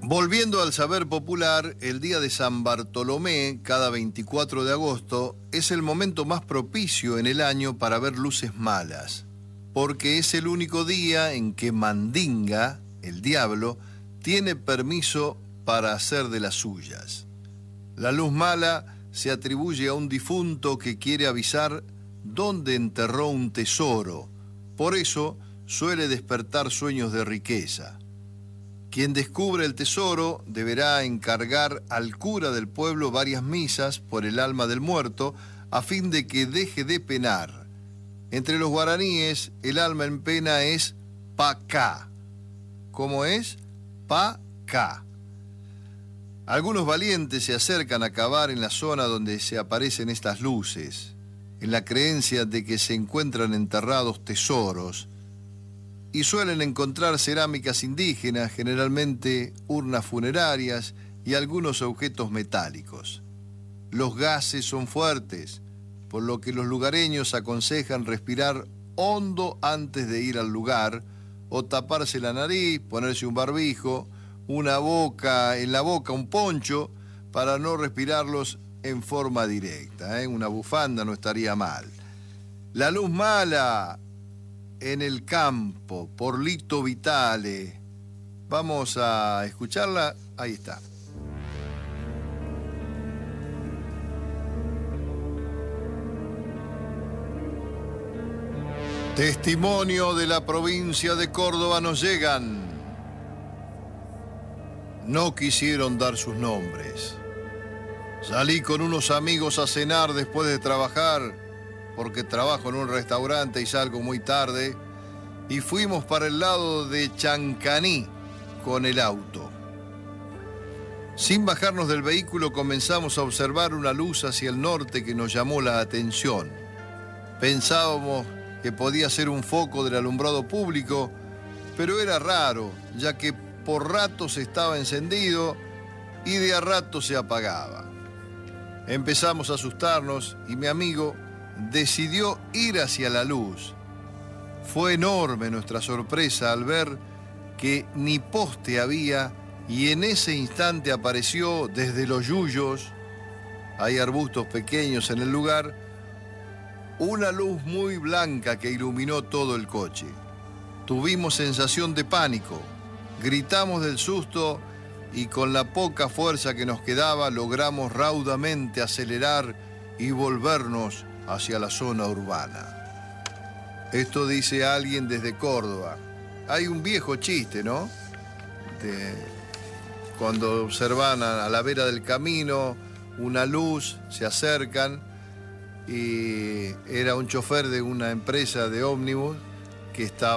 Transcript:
Volviendo al saber popular, el día de San Bartolomé, cada 24 de agosto, es el momento más propicio en el año para ver luces malas, porque es el único día en que Mandinga, el diablo, tiene permiso para hacer de las suyas. La luz mala se atribuye a un difunto que quiere avisar dónde enterró un tesoro, por eso suele despertar sueños de riqueza. Quien descubre el tesoro deberá encargar al cura del pueblo varias misas por el alma del muerto a fin de que deje de penar. Entre los guaraníes, el alma en pena es pacá. ¿Cómo es? Pacá. Algunos valientes se acercan a cavar en la zona donde se aparecen estas luces, en la creencia de que se encuentran enterrados tesoros, y suelen encontrar cerámicas indígenas, generalmente urnas funerarias y algunos objetos metálicos. Los gases son fuertes, por lo que los lugareños aconsejan respirar hondo antes de ir al lugar, o taparse la nariz, ponerse un barbijo, en la boca un poncho, para no respirarlos en forma directa. Una bufanda no estaría mal. La luz mala en el campo, por Lito Vitale. Vamos a escucharla. Ahí está. Testimonio de la provincia de Córdoba nos llegan. No quisieron dar sus nombres. Salí con unos amigos a cenar después de trabajar, porque trabajo en un restaurante y salgo muy tarde, y fuimos para el lado de Chancaní con el auto. Sin bajarnos del vehículo comenzamos a observar una luz hacia el norte que nos llamó la atención. Pensábamos que podía ser un foco del alumbrado público, pero era raro, ya que por ratos estaba encendido y de a rato se apagaba. Empezamos a asustarnos y mi amigo decidió ir hacia la luz. Fue enorme nuestra sorpresa al ver que ni poste había, y en ese instante apareció desde los yuyos, hay arbustos pequeños en el lugar, una luz muy blanca que iluminó todo el coche. Tuvimos sensación de pánico, gritamos del susto y con la poca fuerza que nos quedaba logramos raudamente acelerar y volvernos hacia la zona urbana. Esto dice alguien desde Córdoba. Hay un viejo chiste, ¿no? Cuando observan a la vera del camino una luz, se acercan, y era un chofer de una empresa de ómnibus que estaba